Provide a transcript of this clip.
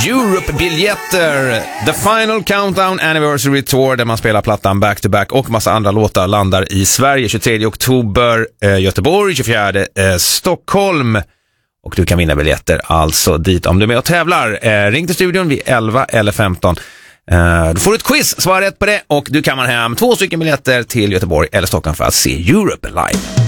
Europe-biljetter. The Final Countdown Anniversary Tour, där man spelar plattan back-to-back och massa andra låtar, landar i Sverige 23 oktober, Göteborg 24 Stockholm. Och du kan vinna biljetter alltså dit om du är med och tävlar. Ring till studion vid 11 eller 15. Du får ett quiz, svara rätt på det och du kan man hem 2 stycken biljetter till Göteborg eller Stockholm för att se Europe live.